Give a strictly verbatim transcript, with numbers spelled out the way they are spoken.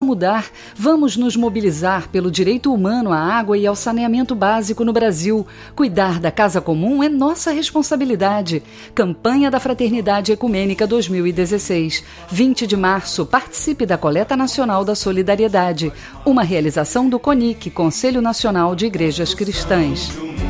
mudar, vamos nos mobilizar pelo direito humano à água e ao saneamento básico no Brasil. Cuidar da casa comum é nossa responsabilidade. Campanha da Fraternidade Ecumênica dois mil e dezesseis. vinte de março, participe da Coleta Nacional da Solidariedade. Uma realização do CONIC, Conselho Nacional de Igrejas Cristãs.